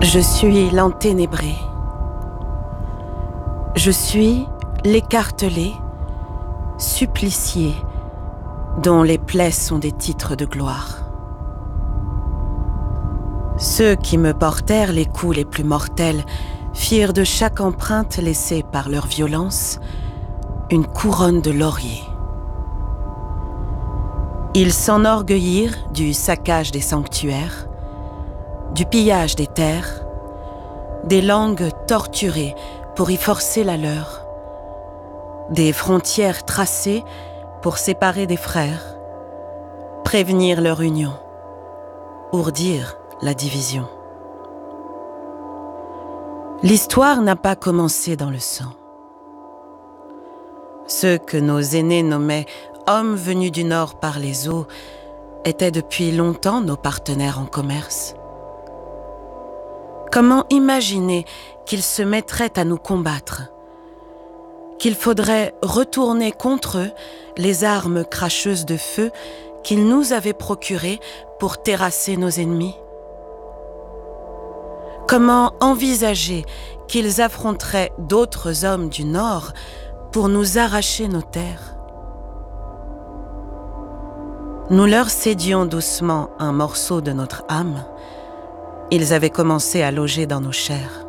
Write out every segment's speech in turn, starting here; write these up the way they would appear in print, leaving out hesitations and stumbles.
Je suis l'enténébré. Je suis l'écartelé, supplicié, dont les plaies sont des titres de gloire. Ceux qui me portèrent les coups les plus mortels firent de chaque empreinte laissée par leur violence une couronne de laurier. Ils s'enorgueillirent du saccage des sanctuaires, du pillage des terres, des langues torturées pour y forcer la leur, des frontières tracées pour séparer des frères, prévenir leur union, ourdir la division. L'histoire n'a pas commencé dans le sang. Ceux que nos aînés nommaient hommes venus du nord par les eaux étaient depuis longtemps nos partenaires en commerce. Comment imaginer qu'ils se mettraient à nous combattre, qu'il faudrait retourner contre eux les armes cracheuses de feu qu'ils nous avaient procurées pour terrasser nos ennemis? Comment envisager qu'ils affronteraient d'autres hommes du Nord pour nous arracher nos terres? Nous leur cédions doucement un morceau de notre âme. Ils avaient commencé à loger dans nos chairs.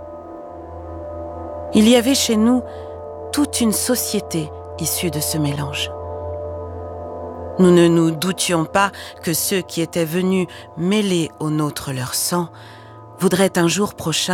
Il y avait chez nous toute une société issue de ce mélange. Nous ne nous doutions pas que ceux qui étaient venus mêler au nôtre leur sang voudraient un jour prochain